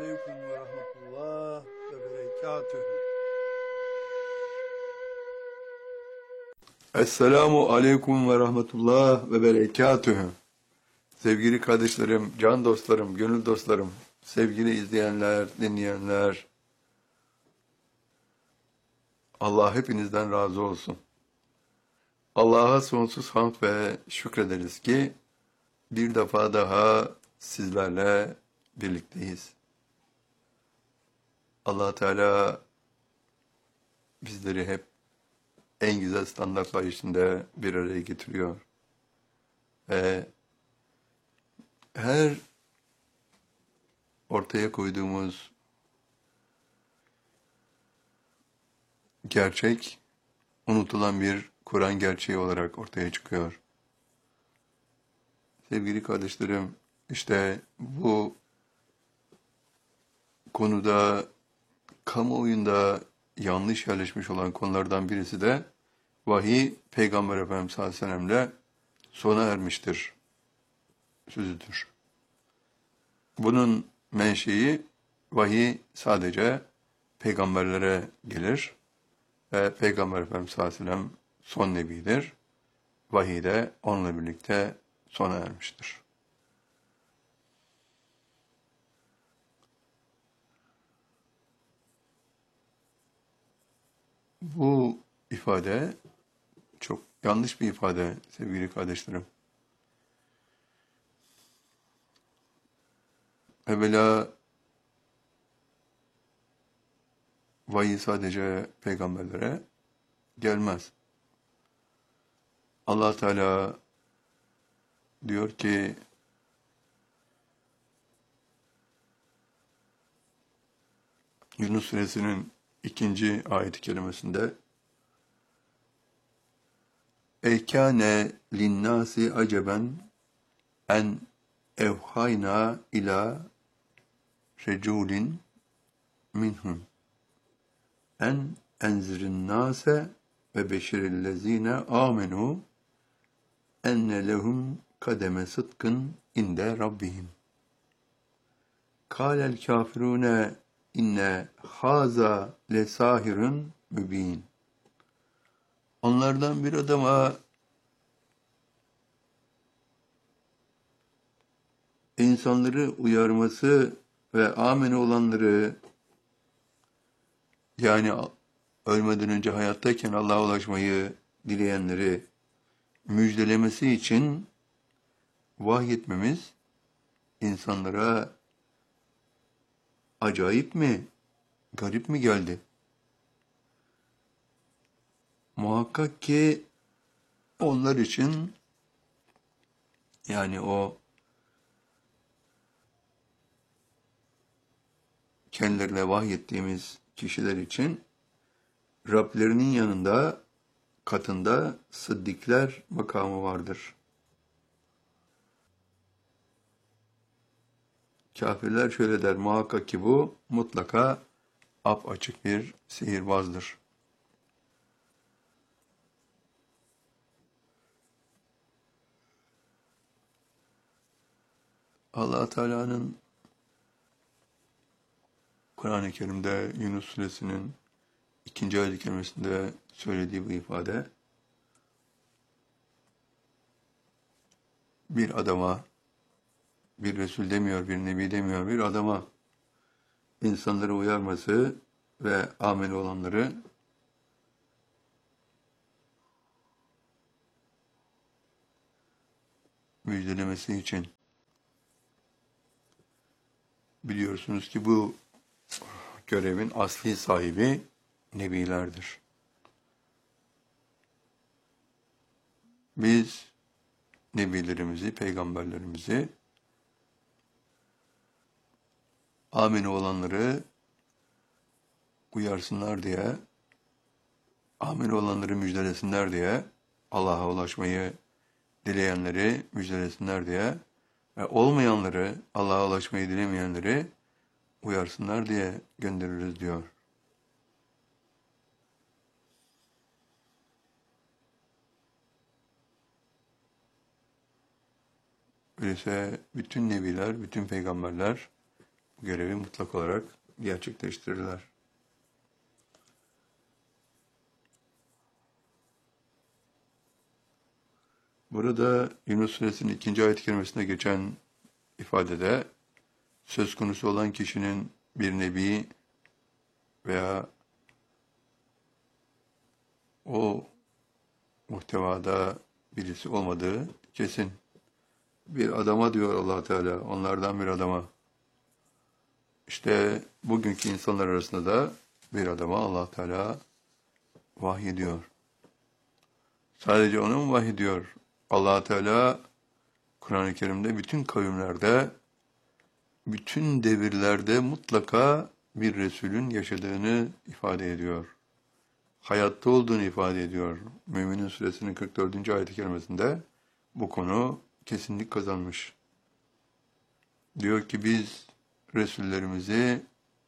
aleyküm ve rahmetullah ve berekatühü. Esselamu aleyküm ve rahmetullah ve berekatühü. Sevgili kardeşlerim, can dostlarım, gönül dostlarım, sevgili izleyenler, dinleyenler, Allah hepinizden razı olsun. Allah'a sonsuz hamd ve şükrederiz ki bir defa daha sizlerle birlikteyiz. Allah Teala bizleri hep en güzel standartlar içinde bir araya getiriyor. Ve her ortaya koyduğumuz gerçek unutulan bir Kur'an gerçeği olarak ortaya çıkıyor. Sevgili kardeşlerim, işte bu konuda kamuoyunda yanlış yerleşmiş olan konulardan birisi de vahiy Peygamber Efendimiz sallallahu aleyhi ve sellem'le sona ermiştir sözüdür. Bunun menşei vahiy sadece peygamberlere gelir ve Peygamber Efendimiz sallallahu aleyhi ve sellem son nebidir. Vahiy de onunla birlikte sona ermiştir. Bu ifade çok yanlış bir ifade sevgili kardeşlerim. Evvela vahiy sadece peygamberlere gelmez. Allah Teala diyor ki Yunus Suresinin 2. ayet-i kerimesinde Ekâne linnâsi aceben en evhayna ila reculin minhum en enzirin nâse ve beşirillezîne âmenû enne lehum kademe sıdkın inde rabbihim. Kâlel kâfirûne inne hâzâ lesâhirun mübîn. Onlardan bir adama insanları uyarması ve amin olanları, yani ölmeden önce hayattayken Allah'a ulaşmayı dileyenleri müjdelemesi için vahyetmemiz insanlara acayip mi, garip mi geldi? Muhakkak ki onlar için, yani o kendilerine vahyettiğimiz kişiler için Rablerinin yanında, katında sıddıklar makamı vardır. Kafirler şöyle der, muhakkak ki bu mutlaka apaçık bir sihirbazdır. Allah Teala'nın Kur'an-ı Kerim'de Yunus Suresinin 2. ayet-i kerimesinde söylediği bu ifade, bir adama, bir Resul demiyor, bir Nebi demiyor, bir adama insanları uyarması ve amel olanları müjdelemesi için. Biliyorsunuz ki bu görevin asli sahibi Nebilerdir. Biz Nebilerimizi, peygamberlerimizi, amin olanları uyarsınlar diye, amin olanları müjdelesinler diye, Allah'a ulaşmayı dileyenleri müjdelesinler diye ve olmayanları, Allah'a ulaşmayı dilemeyenleri uyarsınlar diye göndeririz diyor. Öyleyse bütün nebiler, bütün peygamberler bu görevi mutlak olarak gerçekleştirirler. Burada Yunus Suresinin 2. ayet-i kerimesinde geçen ifadede söz konusu olan kişinin bir nebi veya o muhtevada birisi olmadığı kesin. Bir adama diyor Allah Teala, onlardan bir adama. İşte bugünkü insanlar arasında da bir adama Allah Teala vahyediyor. Sadece ona mı vahyediyor? Allah Teala Kur'an-ı Kerim'de bütün kavimlerde, bütün devirlerde mutlaka bir Resulün yaşadığını ifade ediyor. Hayatta olduğunu ifade ediyor. Mü'minin Suresinin 44. ayet-i kerimesinde bu konu kesinlik kazanmış. Diyor ki biz Resullerimizi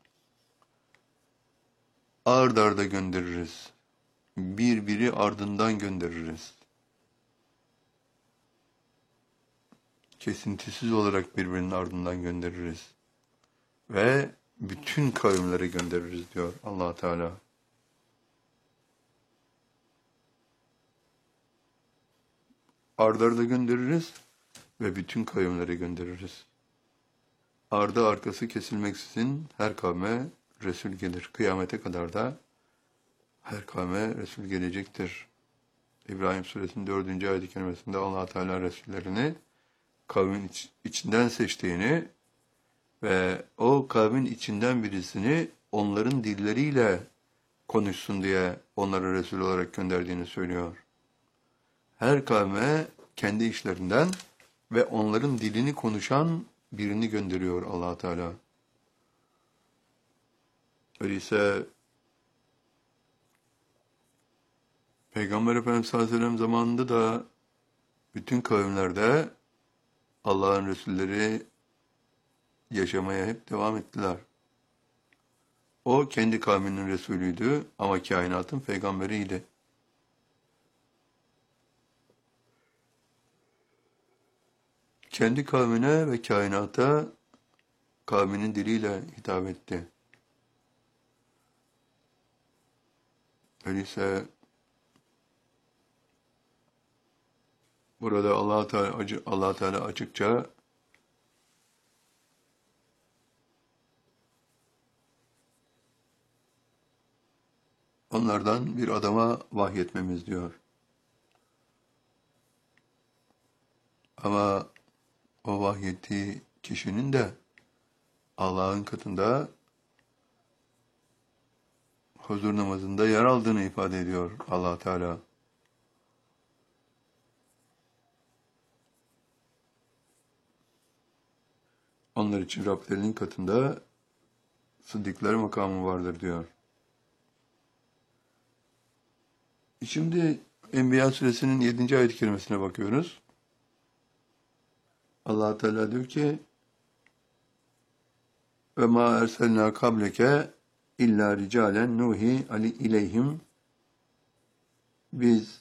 ard arda göndeririz. Birbiri ardından göndeririz. Kesintisiz olarak birbirinin ardından göndeririz. Ve bütün kavimlere göndeririz diyor Allah Teala. Arda arda göndeririz ve bütün kavimlere göndeririz. Ardı arkası kesilmeksizin her kavme Resul gelir. Kıyamete kadar da her kavme Resul gelecektir. İbrahim Suresinin 4. ayet-i kerimesinde Allah Teala Resullerini kavmin içinden seçtiğini ve o kavmin içinden birisini onların dilleriyle konuşsun diye onlara Resul olarak gönderdiğini söylüyor. Her kavme kendi işlerinden ve onların dilini konuşan birini gönderiyor Allah Teala. Öyleyse Peygamber Efendimiz sallallahu aleyhi ve sellem zamanında da bütün kavimlerde Allah'ın Resulleri yaşamaya hep devam ettiler. O kendi kavminin Resulüydü ama kainatın peygamberiydi. Kendi kavmine ve kainata kavminin diliyle hitap etti. Öyleyse burada Allah Teala açıkça onlardan bir adama vahyetmemiz diyor. Ama o vahyettiği kişinin de Allah'ın katında huzur namazında yer aldığını ifade ediyor Allah Teala. Onlar için Rablerinin katında sıddıklar makamı vardır diyor. Şimdi Enbiya suresinin 7. ayet-i kerimesine bakıyoruz. Allah Teala diyor ki: "Ve ma erselna kableke illa ricalen nuhi ali ileyhim." Biz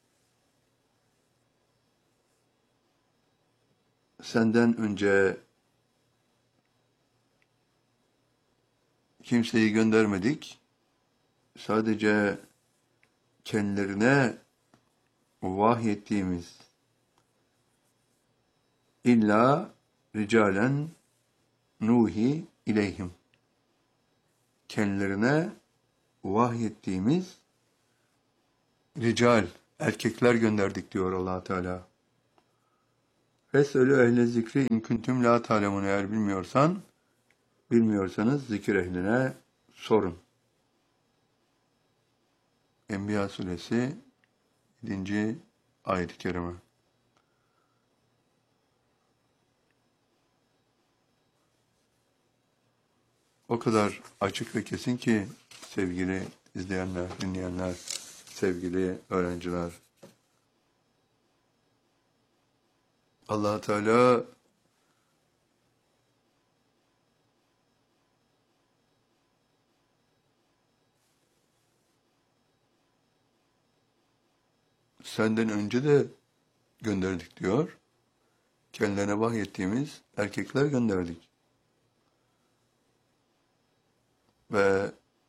senden önce kimseyi göndermedik. Sadece kendilerine vahyettiğimiz illa ricalen nuhi ileyhim. Kendilerine vahyettiğimiz rical, erkekler gönderdik diyor Allah Teala. Feselü ehle zikri in kuntum la ta'lemun, eğer bilmiyorsanız zikir ehline sorun. Enbiya suresi 7. ayet-i kerime. O kadar açık ve kesin ki sevgili izleyenler, dinleyenler, sevgili öğrenciler. Allah Teala senden önce de gönderdik diyor. Kendilerine vahyettiğimiz erkekler gönderdik. Ve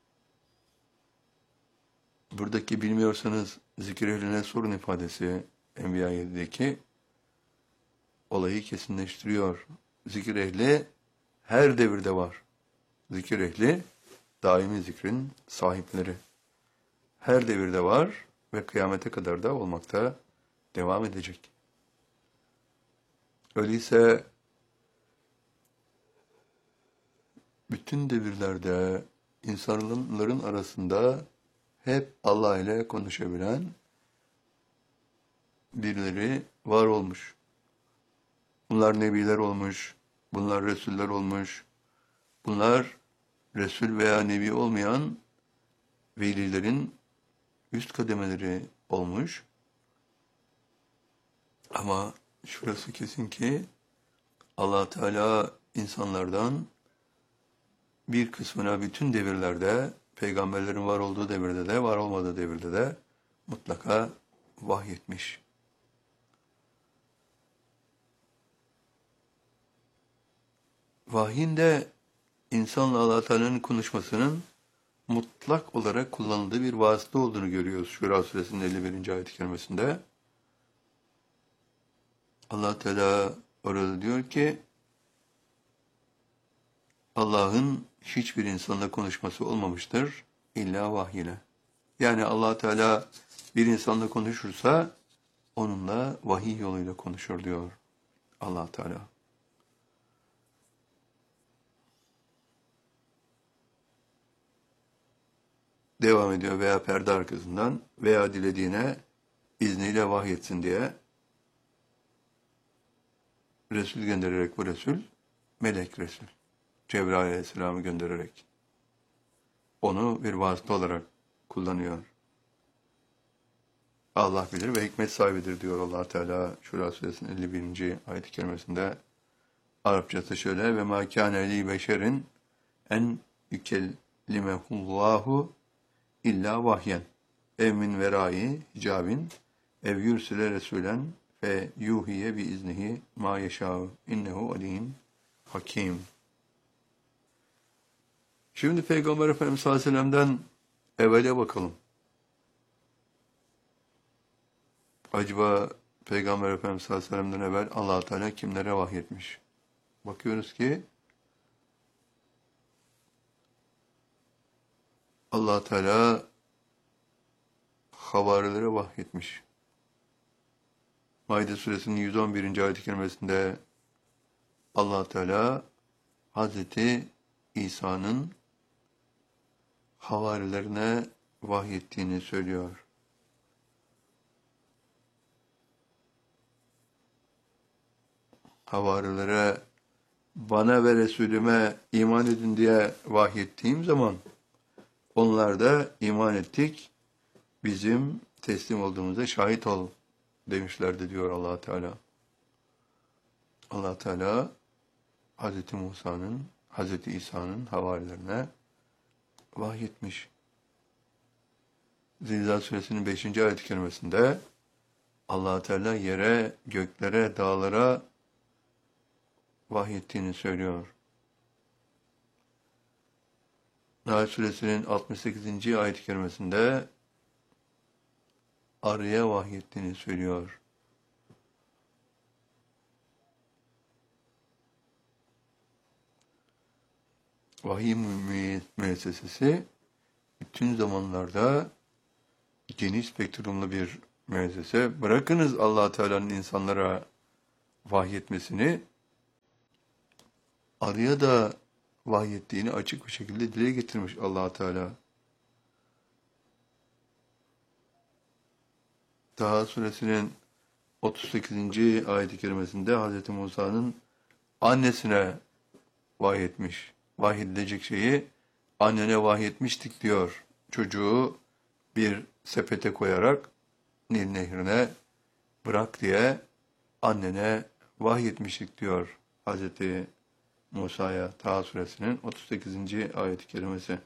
buradaki bilmiyorsanız zikir ehline sorun ifadesi Enbiya 7'deki olayı kesinleştiriyor. Zikir ehli her devirde var. Zikir ehli daimi zikrin sahipleri. Her devirde var ve kıyamete kadar da olmakta devam edecek. Öyleyse bütün devirlerde insanların arasında hep Allah ile konuşabilen birileri var olmuş. Bunlar nebiler olmuş, bunlar resuller olmuş, bunlar resul veya nebi olmayan velilerin üst kademeleri olmuş. Ama şurası kesin ki Allah Teala insanlardan bir kısmına bütün devirlerde, peygamberlerin var olduğu devirde de, var olmadığı devirde de mutlaka vahyetmiş. Vahyin de insanla Allah Teala'nın konuşmasının mutlak olarak kullanıldığı bir vasıta olduğunu görüyoruz. Şura suresinin 51. ayet-i kerimesinde. Allah Teala orada diyor ki Allah'ın hiçbir insanla konuşması olmamıştır illa vahiy ile. Yani Allah Teala bir insanla konuşursa onunla vahiy yoluyla konuşur diyor Allah Teala. Devam ediyor veya perde arkasından veya dilediğine izniyle vahyetsin diye Resul göndererek bu Resul, melek Resul. Cebrail Aleyhisselam'ı göndererek onu bir vasıta olarak kullanıyor. Allah bilir ve hikmet sahibidir diyor Allah Teala Şura suresinin 51. ayet-i kerimesinde. Arapçası şöyle: ve mâ kâne li beşerin en yükellimehullahu illa vahyen ev min verai hicabin ev yürsüle resulen fe yuhiye bi iznihi ma yeşâ'u innehu alim hakim. Şimdi Peygamber Efendimiz sallallahu aleyhi ve sellem'den evvele bakalım. Acaba Peygamber Efendimiz sallallahu aleyhi ve sellem'den evvel Allah Teala kimlere vahyetmiş? Bakıyoruz ki Allah Teala havarilere vahyetmiş. Maide suresinin 111. ayet-i kerimesinde Allah Teala Hazreti İsa'nın havarilerine vahyettiğini söylüyor. Havarilere bana ve Resulüme iman edin diye vahyettiğim zaman onlar da iman ettik, bizim teslim olduğumuza şahit ol demişlerdi diyor Allah Teala. Allah Teala Hazreti Musa'nın, Hazreti İsa'nın havarilerine vahyetmiş. Zilzal suresinin 5. ayet-i kerimesinde Allah Teala yere, göklere, dağlara vahyettiğini söylüyor. Nahl suresinin 68. ayet-i kerimesinde arıya vahyettiğini söylüyor. Vahiy müessesesi bütün zamanlarda geniş spektrumlu bir müessese. Bırakınız Allah Teala'nın insanlara vahyetmesini, arıya da vahyettiğini açık bir şekilde dile getirmiş Allah Teala. Taha suresinin 38. ayet-i kerimesinde Hz. Musa'nın annesine vahyetmiş. Vahyedilecek şeyi annene vahyetmiştik diyor. Çocuğu bir sepete koyarak Nil nehrine bırak diye annene vahyetmiştik diyor Hz. Musa'ya. Taha suresinin 38. ayet-i kerimesi.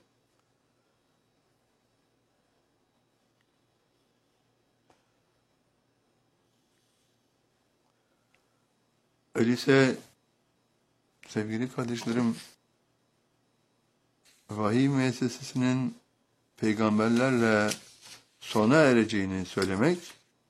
Öyleyse sevgili kardeşlerim, vahiy müessesesinin peygamberlerle sona ereceğini söylemek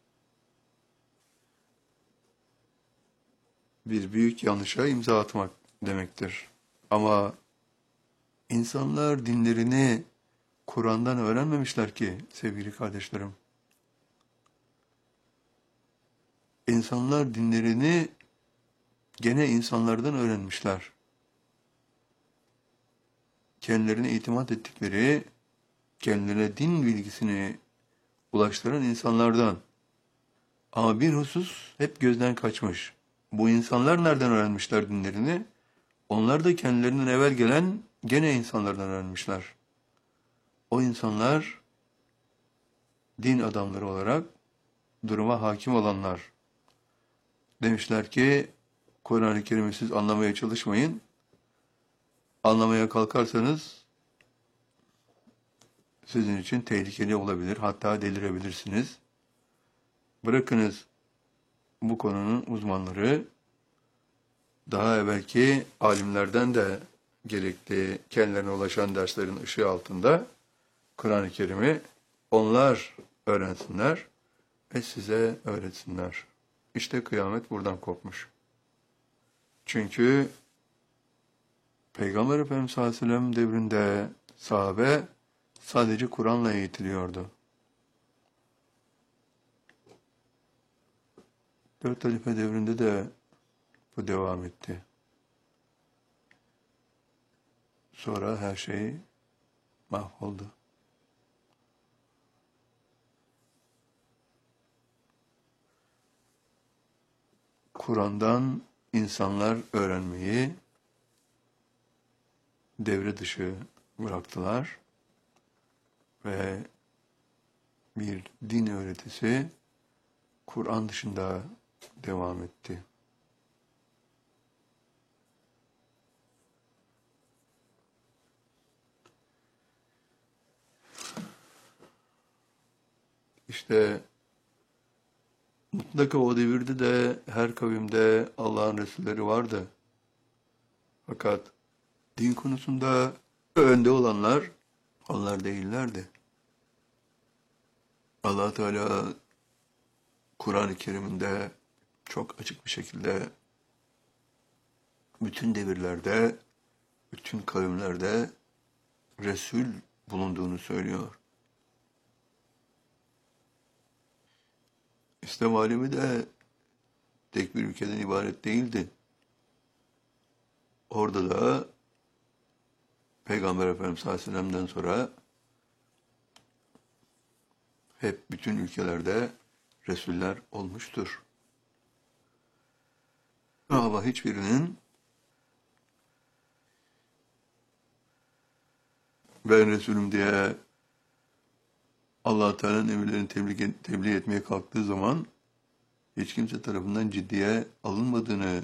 bir büyük yanlışa imza atmak demektir. Ama insanlar dinlerini Kur'an'dan öğrenmemişler ki sevgili kardeşlerim. İnsanlar dinlerini gene insanlardan öğrenmişler. Kendilerine itimat ettikleri, kendilerine din bilgisini ulaştıran insanlardan. Ama bir husus hep gözden kaçmış. Bu insanlar nereden öğrenmişler dinlerini? Onlar da kendilerinden evvel gelen gene insanlardan öğrenmişler. O insanlar din adamları olarak duruma hakim olanlar. Demişler ki Kur'an-ı Kerim'i siz anlamaya çalışmayın. Anlamaya kalkarsanız sizin için tehlikeli olabilir. Hatta delirebilirsiniz. Bırakınız bu konunun uzmanları daha evvelki alimlerden de gerekli kendilerine ulaşan derslerin ışığı altında Kur'an-ı Kerim'i onlar öğrensinler ve size öğretsinler. İşte kıyamet buradan kopmuş. Çünkü Peygamber Efendimiz sallallahu aleyhi ve sellem devrinde sahabe sadece Kur'an'la eğitiliyordu. 4 halife devrinde de bu devam etti. Sonra her şey mahvoldu. Kur'an'dan insanlar öğrenmeyi devre dışı bıraktılar ve bir din öğretisi Kur'an dışında devam etti. İşte mutlaka o devirde de her kavimde Allah'ın Resulleri vardı. Fakat din konusunda önde olanlar onlar değillerdi. Allah Teala Kur'an-ı Kerim'inde çok açık bir şekilde bütün devirlerde, bütün kavimlerde Resul bulunduğunu söylüyor. İslam alemi de tek bir ülkeden ibaret değildi. Orada da Peygamber Efendimiz sallallahu aleyhi ve sellem'den sonra hep bütün ülkelerde Resuller olmuştur. Ama hiçbirinin ben Resulüm diye Allah Teala'nın emirlerini tebliğ etmeye kalktığı zaman hiç kimse tarafından ciddiye alınmadığını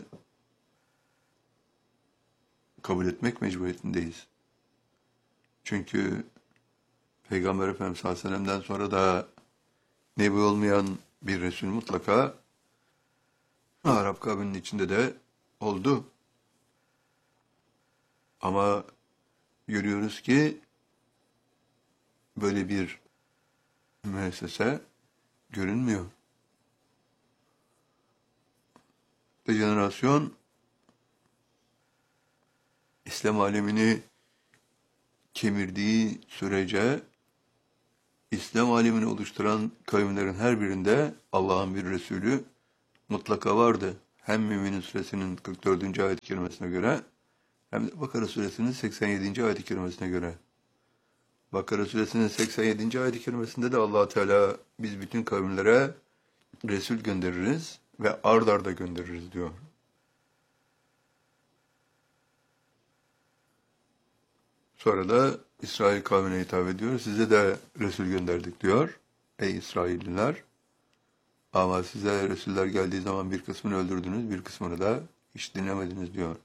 kabul etmek mecburiyetindeyiz. Çünkü Peygamber Efendimiz sallallahu aleyhi ve sellem'den sonra da nebi olmayan bir Resul mutlaka Arap kavminin içinde de oldu. Ama görüyoruz ki böyle bir müessese görünmüyor. Dejenerasyon İslam alemini kemirdiği sürece İslam alemini oluşturan kavimlerin her birinde Allah'ın bir Resulü mutlaka vardı. Hem Mü'minin suresinin 44. ayet-i kerimesine göre hem de Bakara suresinin 87. ayet-i kerimesine göre. Bakara suresinin 87. ayet-i kerimesinde de Allah Teala biz bütün kavimlere Resul göndeririz ve ard arda göndeririz diyor. Sonra da İsrail kavmine hitap ediyor. Size de Resul gönderdik diyor. Ey İsrailliler! Ama size Resuller geldiği zaman bir kısmını öldürdünüz, bir kısmını da hiç dinlemediniz diyor.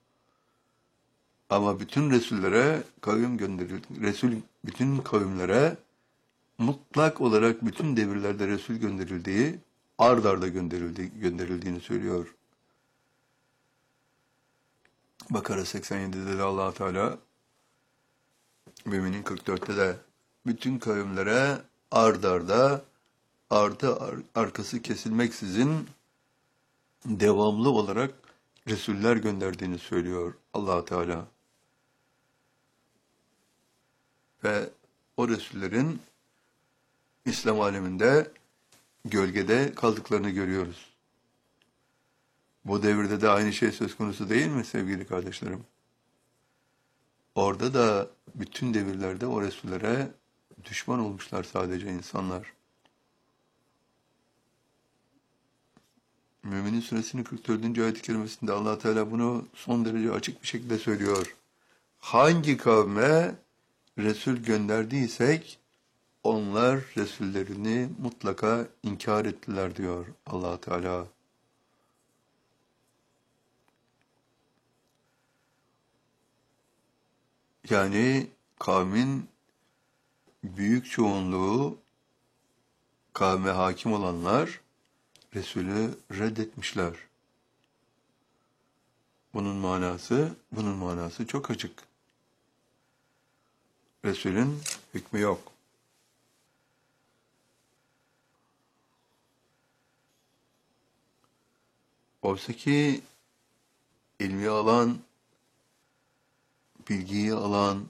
Ama bütün Resullere kavim gönderildi. Resul bütün kavimlere mutlak olarak bütün devirlerde Resul gönderildiği, ard arda gönderildiğini söylüyor. Bakara 87'de de Allah Teala Mü'minin 44'te de bütün kavimlere ard arda arkası kesilmeksizin devamlı olarak Resuller gönderdiğini söylüyor Allah Teala. Ve o Resullerin İslam aleminde gölgede kaldıklarını görüyoruz. Bu devirde de aynı şey söz konusu değil mi sevgili kardeşlerim? Orada da bütün devirlerde o Resullere düşman olmuşlar sadece insanlar. Müminin Suresinin 44. ayet-i kerimesinde Allah Teala bunu son derece açık bir şekilde söylüyor. Hangi kavme Resul gönderdiysek onlar Resullerini mutlaka inkar ettiler diyor Allah Teala. Yani kavmin büyük çoğunluğu, kavme hakim olanlar Resulü reddetmişler. Bunun manası çok açık. Resulün hükmü yok. Oysa ki ilmi alan, bilgiyi alan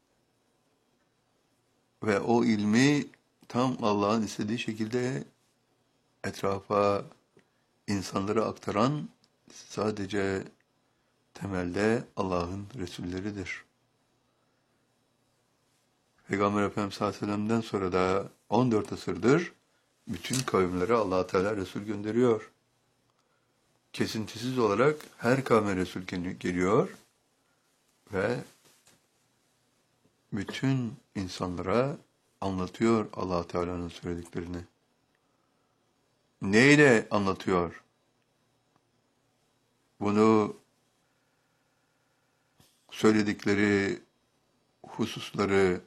ve o ilmi tam Allah'ın istediği şekilde etrafa, insanlara aktaran sadece temelde Allah'ın Resulleridir. Peygamber Efendimiz sallallahu aleyhi ve sellem'den sonra da 14 asırdır bütün kavimlere Allah Teala Resul gönderiyor. Kesintisiz olarak her kavme Resul geliyor ve bütün insanlara anlatıyor Allah Teala'nın söylediklerini. Neyle anlatıyor? Bunu söyledikleri hususları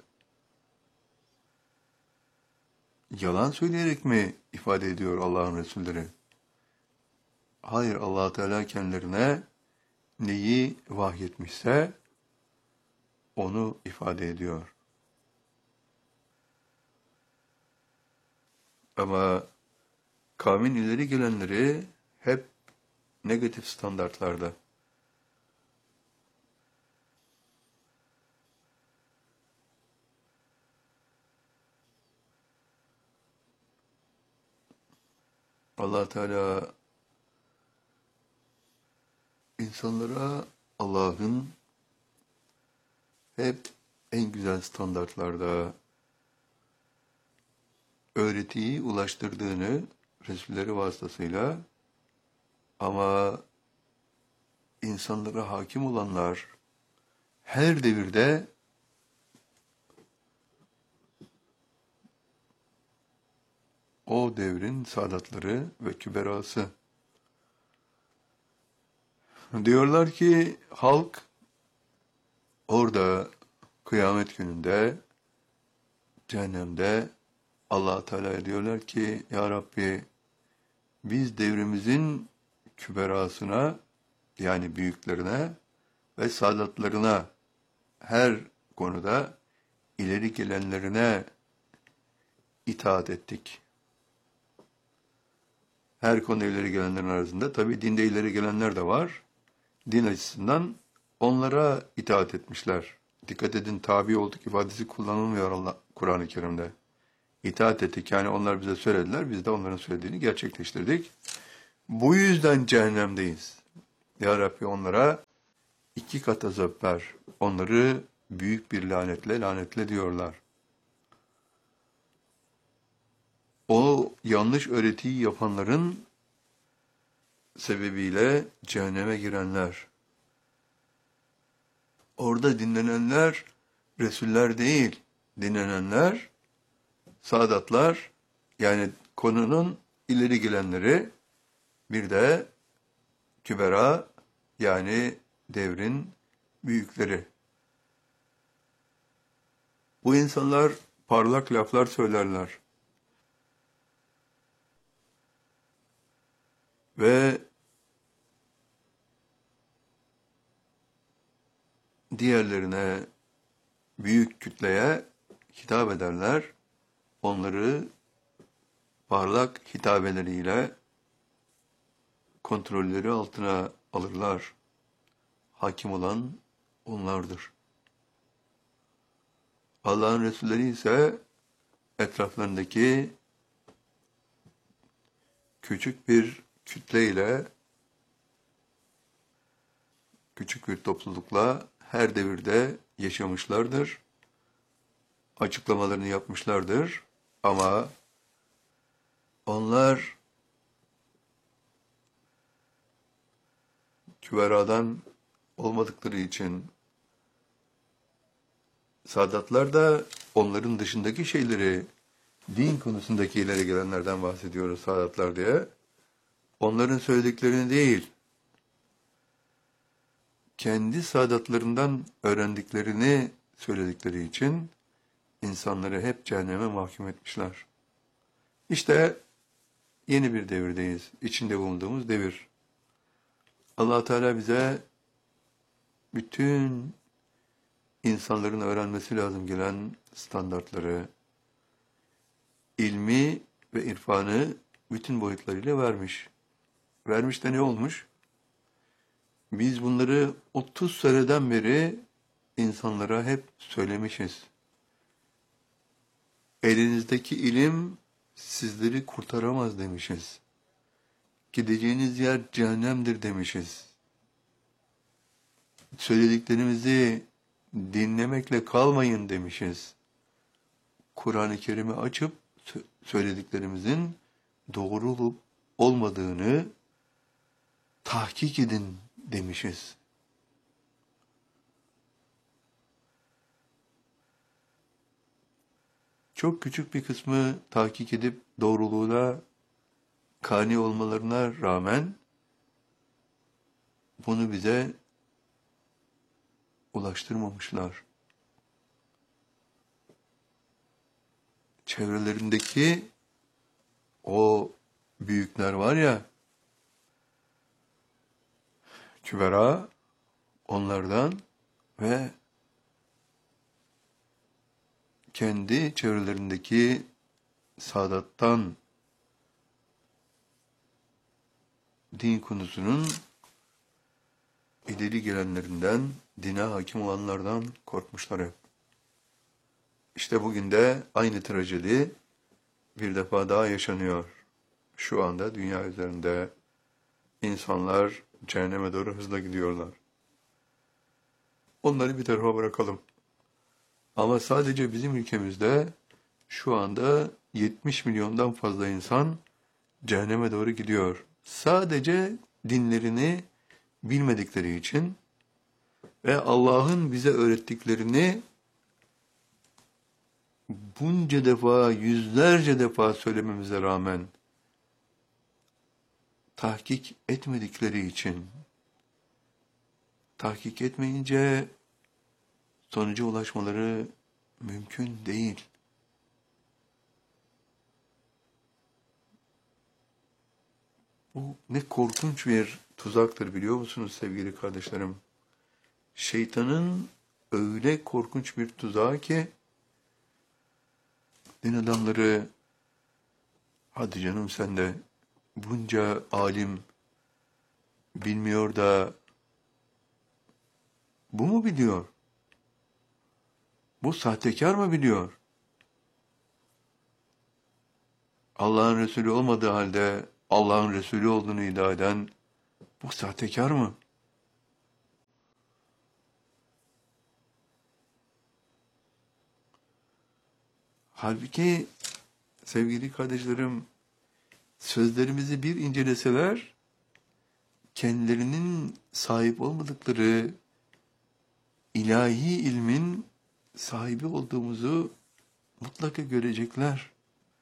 yalan söyleyerek mi ifade ediyor Allah'ın Resulleri? Hayır, Allah Teala kendilerine neyi vahyetmişse onu ifade ediyor. Ama kavmin ileri gelenleri hep negatif standartlarda. Allah Teala insanlara Allah'ın hep en güzel standartlarda öğretiyi ulaştırdığını Resulleri vasıtasıyla, ama insanlara hakim olanlar her devirde o devrin saadatları ve küberası. Diyorlar ki halk orada kıyamet gününde, cehennemde Allah Teala'ya diyorlar ki ya Rabbi, biz devrimizin küberasına, yani büyüklerine ve saadatlarına, her konuda ileri gelenlerine itaat ettik. Her konuda ileri gelenlerin arasında tabi dinde ileri gelenler de var. Din açısından onlara itaat etmişler. Dikkat edin, tabi olduk ifadesi kullanılmıyor Kur'an-ı Kerim'de. İtaat ettik, yani onlar bize söylediler, biz de onların söylediğini gerçekleştirdik. Bu yüzden cehennemdeyiz. Ya Rabbi, onlara 2 kat azap ver. Onları büyük bir lanetle diyorlar. O yanlış öğretiyi yapanların sebebiyle cehenneme girenler. Orada dinlenenler Resuller değil, dinlenenler saadatlar, yani konunun ileri gelenleri, bir de kübera, yani devrin büyükleri. Bu insanlar parlak laflar söylerler. Ve diğerlerine büyük kütleye hitap ederler. Onları parlak hitabeleriyle kontrolleri altına alırlar. Hakim olan onlardır. Allah'ın Resulleri ise etraflarındaki küçük bir kütleyle, küçük bir toplulukla her devirde yaşamışlardır. Açıklamalarını yapmışlardır. Ama onlar küveradan olmadıkları için Sadatlar da onların dışındaki şeyleri, din konusundaki ileri gelenlerden bahsediyoruz Sadatlar diye. Onların söylediklerini değil, kendi saadatlarından öğrendiklerini söyledikleri için insanları hep cehenneme mahkum etmişler. İşte yeni bir devirdeyiz. İçinde bulunduğumuz devir. Allah Teala bize bütün insanların öğrenmesi lazım gelen standartları, ilmi ve irfanı bütün boyutlarıyla vermiş. Vermiş de ne olmuş? Biz bunları 30 seneden beri insanlara hep söylemişiz. Elinizdeki ilim sizleri kurtaramaz demişiz. Gideceğiniz yer cehennemdir demişiz. Söylediklerimizi dinlemekle kalmayın demişiz. Kur'an-ı Kerim'i açıp söylediklerimizin doğru olup olmadığını tahkik edin demişiz. Çok küçük bir kısmı tahkik edip doğruluğuna kani olmalarına rağmen bunu bize ulaştırmamışlar. Çevrelerindeki o büyükler var ya, kübera, onlardan ve kendi çevrelerindeki saadattan din konusunun ileri gelenlerinden, dine hakim olanlardan korkmuşlar hep. İşte bugün de aynı trajedi bir defa daha yaşanıyor. Şu anda dünya üzerinde insanlar cehenneme doğru hızla gidiyorlar. Onları bir tarafa bırakalım. Ama sadece bizim ülkemizde şu anda 70 milyondan fazla insan cehenneme doğru gidiyor. Sadece dinlerini bilmedikleri için ve Allah'ın bize öğrettiklerini bunca defa, yüzlerce defa söylememize rağmen tahkik etmedikleri için, tahkik etmeyince sonuca ulaşmaları mümkün değil. Bu ne korkunç bir tuzaktır biliyor musunuz sevgili kardeşlerim? Şeytanın öyle korkunç bir tuzağı ki din adamları, hadi canım sen de bunca alim bilmiyor da bu mu biliyor? Bu sahtekar mı biliyor? Allah'ın Resulü olmadığı halde Allah'ın Resulü olduğunu iddia eden bu sahtekar mı? Halbuki sevgili kardeşlerim, sözlerimizi bir inceleseler, kendilerinin sahip olmadıkları ilahi ilmin sahibi olduğumuzu mutlaka görecekler.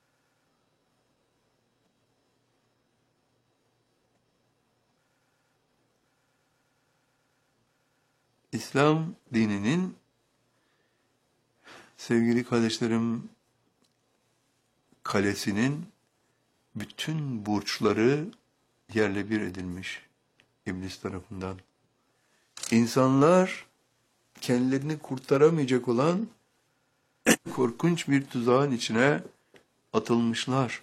İslam dininin sevgili kardeşlerim kalesinin bütün burçları yerle bir edilmiş İblis tarafından. İnsanlar kendilerini kurtaramayacak olan korkunç bir tuzağın içine atılmışlar.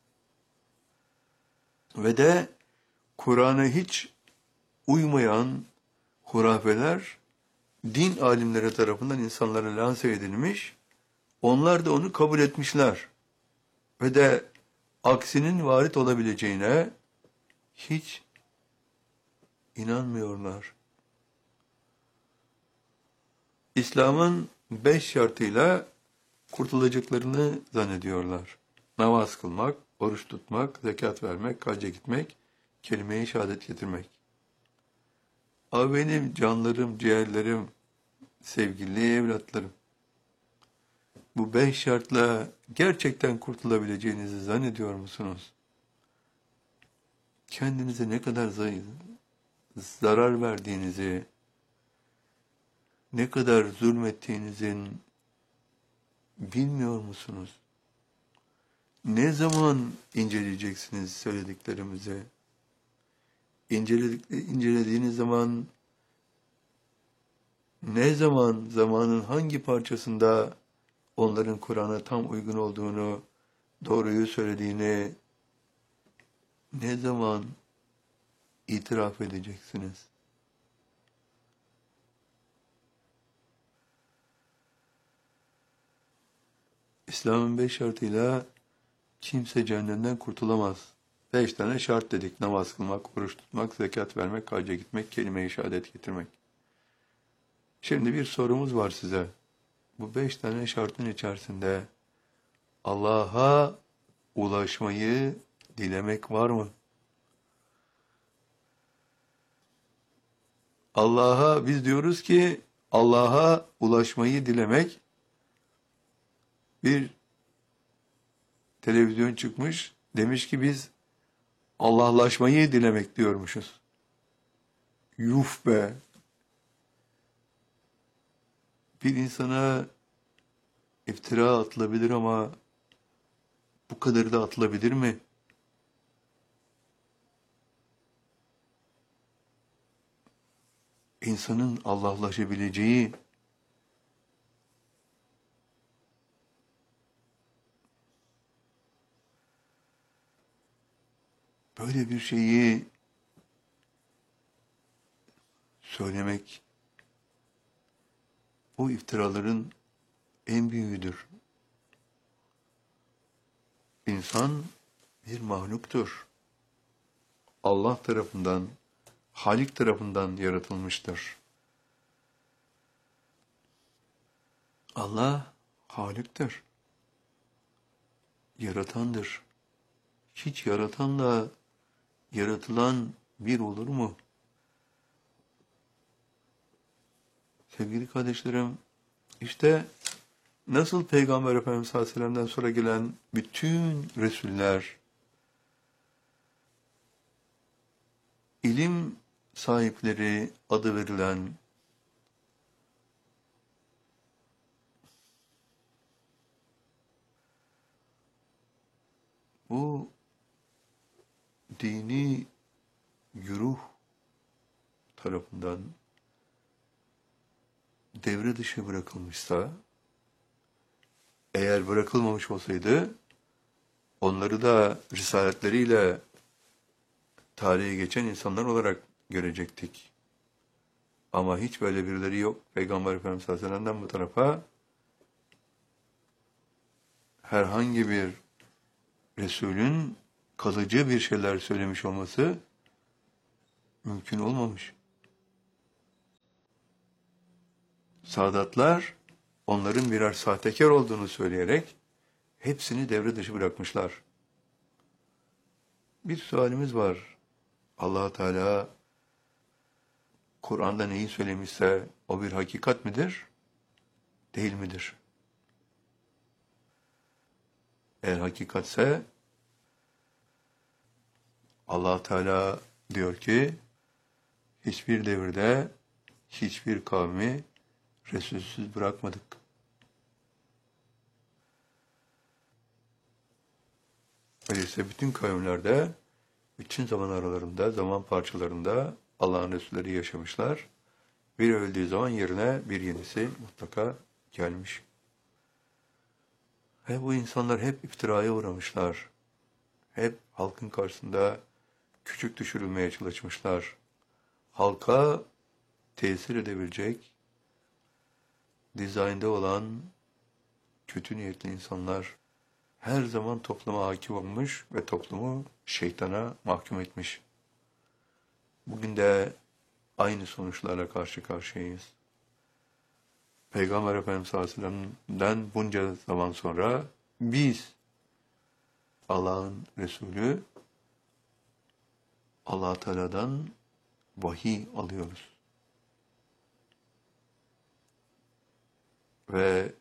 Ve de Kur'an'a hiç uymayan hurafeler din alimleri tarafından insanlara lanse edilmiş, onlar da onu kabul etmişler. Ve de aksinin varit olabileceğine hiç inanmıyorlar. İslam'ın 5 şartıyla kurtulacaklarını zannediyorlar. Namaz kılmak, oruç tutmak, zekat vermek, hacca gitmek, kelime-i şehadet getirmek. Ama benim canlarım, ciğerlerim, sevgili evlatlarım, bu 5 şartla gerçekten kurtulabileceğinizi zannediyor musunuz? Kendinize ne kadar zarar verdiğinizi, ne kadar zulmettiğinizin bilmiyor musunuz? Ne zaman inceleyeceksiniz söylediklerimizi? İncelediğiniz zaman, ne zaman, zamanın hangi parçasında onların Kur'an'a tam uygun olduğunu, doğruyu söylediğini, ne zaman itiraf edeceksiniz? İslam'ın 5 şartıyla kimse cehennemden kurtulamaz. 5 tane şart dedik. Namaz kılmak, oruç tutmak, zekat vermek, hacca gitmek, kelime-i şehadet getirmek. Şimdi bir sorumuz var size. Bu 5 tane şartın içerisinde Allah'a ulaşmayı dilemek var mı? Biz diyoruz ki Allah'a ulaşmayı dilemek, bir televizyon çıkmış, demiş ki biz Allah'laşmayı dilemek diyormuşuz. Yuf be! Bir insana iftira atılabilir ama bu kadarı da atılabilir mi? İnsanın Allah'laşabileceği, böyle bir şeyi söylemek, bu iftiraların en büyüğüdür. İnsan bir mahluktur. Allah tarafından, Halik tarafından yaratılmıştır. Allah Halik'tir, yaratandır. Hiç yaratanla yaratılan bir olur mu? Sevgili kardeşlerim, işte nasıl Peygamber Efendimiz sallallahu aleyhi ve sellem'den sonra gelen bütün Resuller, ilim sahipleri adı verilen bu dini güruh tarafından devre dışı bırakılmışsa, eğer bırakılmamış olsaydı, onları da risaletleriyle tarihe geçen insanlar olarak görecektik. Ama hiç böyle birileri yok. Peygamber Efendimiz sallallahu aleyhi ve sellem'den bu tarafa herhangi bir Resulün kalıcı bir şeyler söylemiş olması mümkün olmamış. Sadatlar onların birer sahtekar olduğunu söyleyerek hepsini devre dışı bırakmışlar. Bir sualimiz var. Allah Teala Kur'an'da neyi söylemişse o bir hakikat midir, değil midir? Eğer hakikatse Allah Teala diyor ki hiçbir devirde hiçbir kavmi Resulsüz bırakmadık. Öyleyse bütün kavimlerde, bütün zaman aralarında, zaman parçalarında Allah'ın Resulleri yaşamışlar. Bir öldüğü zaman yerine bir yenisi mutlaka gelmiş. Ve bu insanlar hep iftiraya uğramışlar. Hep halkın karşısında küçük düşürülmeye çalışmışlar. Halka tesir edebilecek dizaynda olan kötü niyetli insanlar her zaman topluma hakim olmuş ve toplumu şeytana mahkum etmiş. Bugün de aynı sonuçlarla karşı karşıyayız. Peygamber Efendimiz sallallahu aleyhi ve sellem'den bunca zaman sonra biz Allah'ın Resulü Allah Teala'dan vahiy alıyoruz. Ve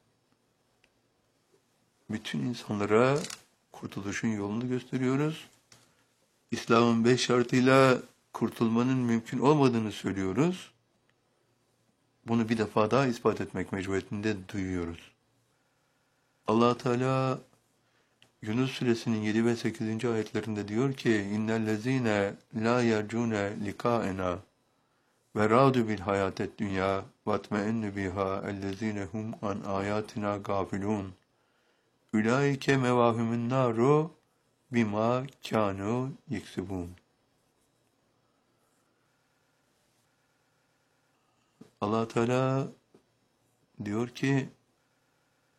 bütün insanlara kurtuluşun yolunu gösteriyoruz. İslam'ın 5 şartıyla kurtulmanın mümkün olmadığını söylüyoruz. Bunu bir defa daha ispat etmek mecburiyetinde duyuyoruz. Allah Teala Yunus suresinin 7 ve 8. ayetlerinde diyor ki innellezine la yercune likaena ve radu bil hayatet dünya vatmeinnu biha ellezine hum an ayatina gafilun ulaike mevahumun naru bima kanu yeksubun. Allah Teala diyor ki